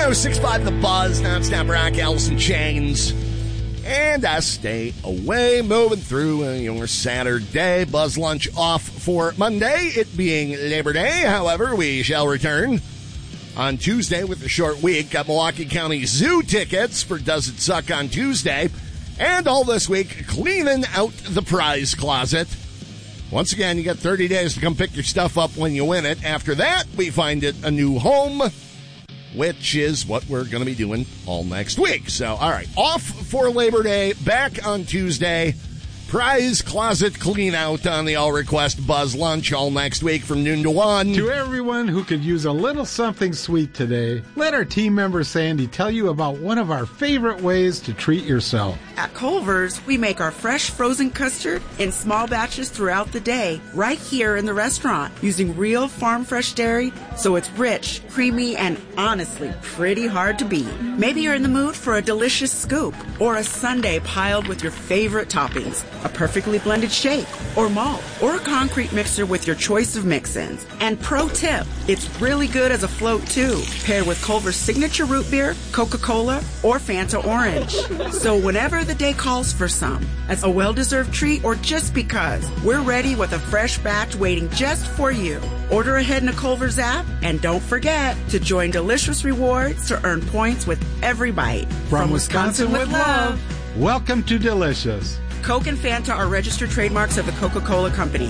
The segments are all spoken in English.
106.5 The Buzz, non-stop rock, Alice in Chains. And I stay away, moving through your Saturday. Buzz lunch off for Monday, it being Labor Day. However, we shall return on Tuesday with a short week. Got Milwaukee County Zoo tickets for Does It Suck on Tuesday. And all this week, cleaning out the prize closet. Once again, you got 30 days to come pick your stuff up when you win it. After that, we find it a new home, which is what we're going to be doing all next week. So, all right, off for Labor Day, back on Tuesday. Prize closet clean out on the All Request Buzz Lunch all next week from noon to 1. To everyone who could use a little something sweet today, let our team member Sandy tell you about one of our favorite ways to treat yourself. At Culver's, we make our fresh frozen custard in small batches throughout the day, right here in the restaurant, using real farm fresh dairy, so it's rich, creamy, and honestly pretty hard to beat. Maybe you're in the mood for a delicious scoop or a sundae piled with your favorite toppings, a perfectly blended shake or malt, or a concrete mixer with your choice of mix-ins. And pro tip, it's really good as a float too, paired with Culver's signature root beer, Coca-Cola, or Fanta Orange. So whenever the day calls for some, as a well-deserved treat or just because, we're ready with a fresh batch waiting just for you. Order ahead in the Culver's app, and don't forget to join Delicious Rewards to earn points with every bite. From Wisconsin with love, welcome to Delicious. Coke and Fanta are registered trademarks of the Coca-Cola Company.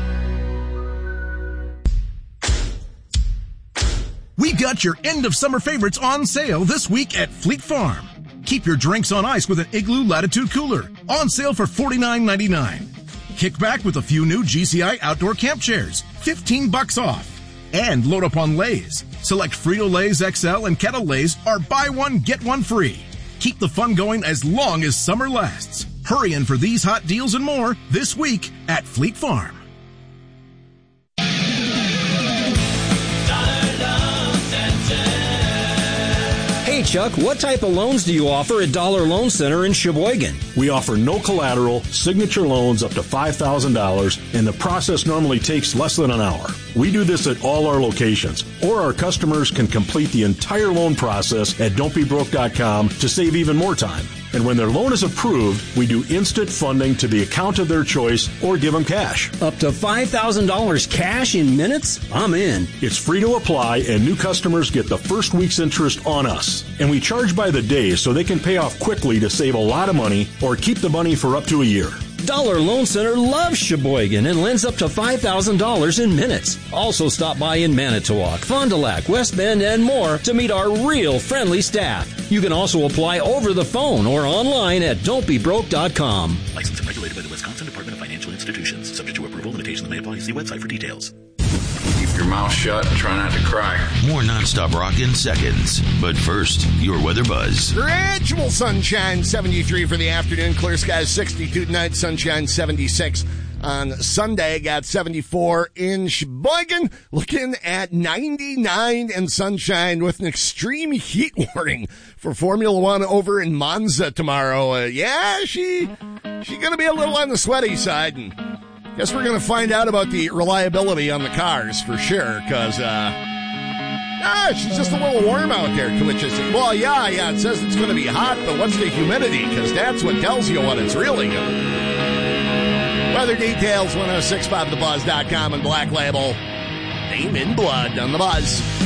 We got your end of summer favorites on sale this week at Fleet Farm. Keep your drinks on ice with an Igloo Latitude Cooler, on sale for $49.99. Kick back with a few new GCI outdoor camp chairs, $15 off. And load up on Lay's. Select Frito-Lay's XL and Kettle Lay's are buy one, get one free. Keep the fun going as long as summer lasts. Hurry in for these hot deals and more this week at Fleet Farm. Hey, Chuck, what type of loans do you offer at Dollar Loan Center in Sheboygan? We offer no collateral, signature loans up to $5,000, and the process normally takes less than an hour. We do this at all our locations, or our customers can complete the entire loan process at don'tbebroke.com to save even more time. And when their loan is approved, we do instant funding to the account of their choice or give them cash. Up to $5,000 cash in minutes? I'm in. It's free to apply, and new customers get the first week's interest on us. And we charge by the day so they can pay off quickly to save a lot of money or keep the money for up to a year. Dollar Loan Center loves Sheboygan and lends up to $5,000 in minutes. Also stop by in Manitowoc, Fond du Lac, West Bend, and more to meet our real friendly staff. You can also apply over the phone or online at don'tbebroke.com. Licensed and regulated by the Wisconsin Department of Financial Institutions. Subject to approval, limitations may apply. See website for details. Keep your mouth shut and try not to cry. More nonstop rock in seconds. But first, your weather buzz. Gradual sunshine, 73 for the afternoon. Clear skies, 62 tonight. Sunshine, 76 on Sunday. Got 74 in Sheboygan. Looking at 99 and sunshine with an extreme heat warning for Formula One over in Monza tomorrow. She going to be a little on the sweaty side, and guess we're going to find out about the reliability on the cars for sure, because she's just a little warm out there. To which I said, well, yeah, it says it's going to be hot, but what's the humidity? Because that's what tells you what it's really going. Weather details, 1065thebuzz.com and Black Label. Name in blood on the Buzz.